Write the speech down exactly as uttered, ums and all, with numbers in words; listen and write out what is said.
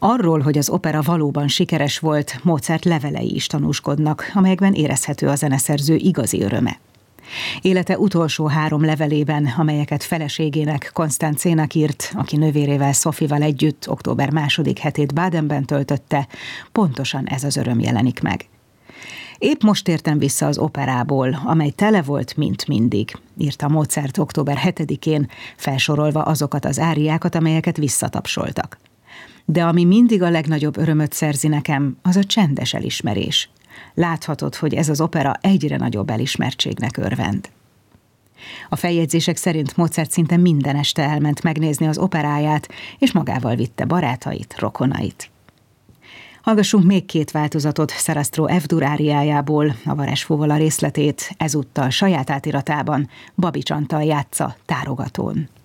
Arról, hogy az opera valóban sikeres volt, Mozart levelei is tanúskodnak, amelyekben érezhető a zeneszerző igazi öröme. Élete utolsó három levelében, amelyeket feleségének, Konstancénak írt, aki nővérével Sophie-val együtt október második hetét Badenben töltötte, pontosan ez az öröm jelenik meg. Épp most értem vissza az operából, amely tele volt, mint mindig, írta Mozart október hetedikén, felsorolva azokat az áriákat, amelyeket visszatapsoltak. De ami mindig a legnagyobb örömöt szerzi nekem, az a csendes elismerés. Láthatod, hogy ez az opera egyre nagyobb elismertségnek örvend. A feljegyzések szerint Mozart szinte minden este elment megnézni az operáját, és magával vitte barátait, rokonait. Hallgassunk még két változatot Sarastro F-dur áriájából, a Varázsfuvola részletét, ezúttal saját átiratában Babics Antal játsza tárogatón.